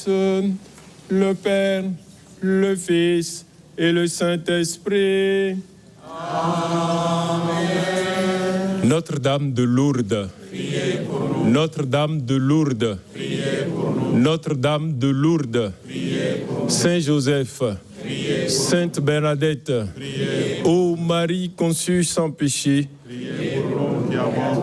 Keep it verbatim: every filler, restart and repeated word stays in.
le Père, le Fils et le Saint-Esprit. Amen. Notre-Dame de Lourdes, priez pour nous. Notre-Dame de Lourdes, priez pour nous. Notre-Dame de Lourdes, priez pour nous. Saint Joseph, priez pour Sainte Bernadette, priez pour ô Marie conçue sans péché, priez pour nous qui avons